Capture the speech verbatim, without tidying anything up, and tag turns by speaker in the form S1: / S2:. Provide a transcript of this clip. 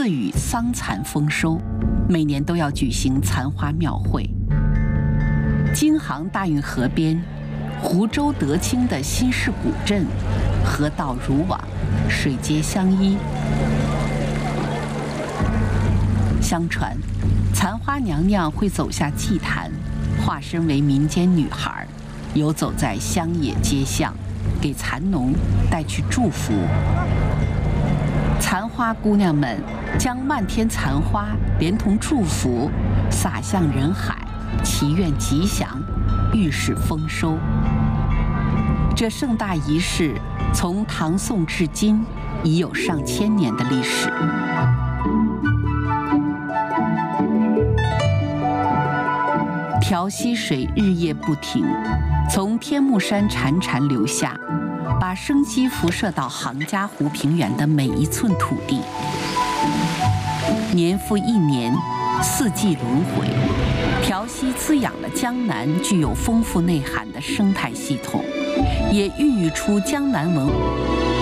S1: 自诩桑蚕丰收，每年都要举行蚕花庙会。京杭大运河边，湖州德清的新市古镇，河道如网，水街相依。相传，蚕花娘娘会走下祭坛，化身为民间女孩，游走在乡野街巷，给蚕农带去祝福。蚕花姑娘们将漫天蚕花连同祝福洒向人海，祈愿吉祥，预示丰收。这盛大仪式从唐宋至今已有上千年的历史。调溪水日夜不停，从天目山潺潺流下，把生机辐射到杭嘉湖平原的每一寸土地。年复一年，四季轮回，调溪滋养了江南具有丰富内涵的生态系统，也孕育出江南文化。